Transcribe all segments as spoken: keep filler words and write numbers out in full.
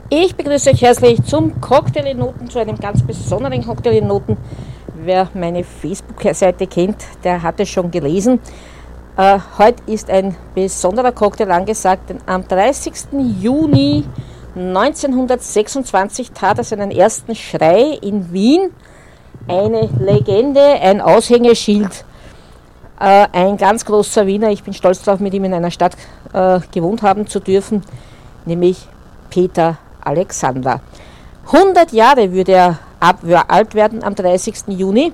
Ich begrüße euch herzlich zum Cocktail in Noten, zu einem ganz besonderen Cocktail in Noten. Wer meine Facebook-Seite kennt, der hat es schon gelesen. Äh, heute ist ein besonderer Cocktail angesagt, denn am dreißigsten Juni neunzehnhundertsechsundzwanzig tat er seinen ersten Schrei in Wien. Eine Legende, ein Aushängeschild, äh, ein ganz großer Wiener. Ich bin stolz darauf, mit ihm in einer Stadt äh, gewohnt haben zu dürfen, nämlich Peter Alexander. hundert Jahre würde er ab, alt werden am dreißigsten Juni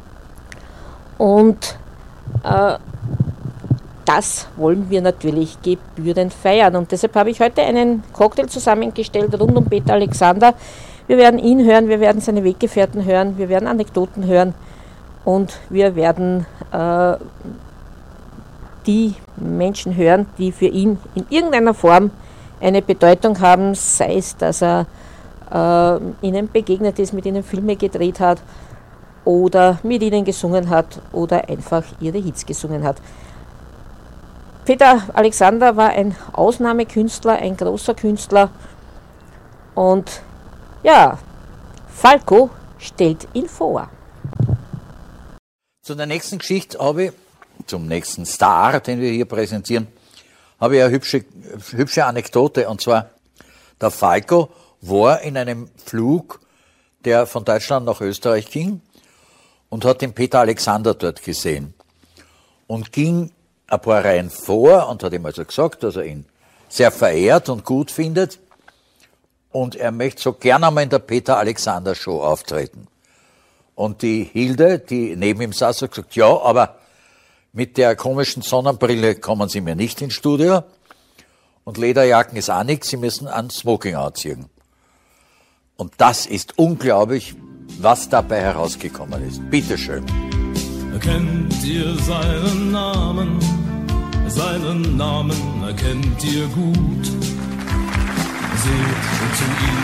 und äh, das wollen wir natürlich gebührend feiern und deshalb habe ich heute einen Cocktail zusammengestellt rund um Peter Alexander. Wir werden ihn hören, wir werden seine Weggefährten hören, wir werden Anekdoten hören und wir werden äh, die Menschen hören, die für ihn in irgendeiner Form eine Bedeutung haben, sei es, dass er äh, ihnen begegnet ist, mit ihnen Filme gedreht hat oder mit ihnen gesungen hat oder einfach ihre Hits gesungen hat. Peter Alexander war ein Ausnahmekünstler, ein großer Künstler und ja, Falco stellt ihn vor. Zu der nächsten Geschichte habe ich, zum nächsten Star, den wir hier präsentieren, habe ich eine hübsche, hübsche Anekdote, und zwar der Falco war in einem Flug, der von Deutschland nach Österreich ging, und hat den Peter Alexander dort gesehen und ging ein paar Reihen vor und hat ihm also gesagt, dass er ihn sehr verehrt und gut findet und er möchte so gerne einmal in der Peter Alexander Show auftreten. Und die Hilde, die neben ihm saß, hat gesagt, ja, aber mit der komischen Sonnenbrille kommen Sie mir nicht ins Studio und Lederjacken ist auch nichts, Sie müssen ein Smoking anziehen. Und das ist unglaublich, was dabei herausgekommen ist. Bitteschön. Kennt ihr seinen Namen? Seinen Namen erkennt ihr gut. Seht zu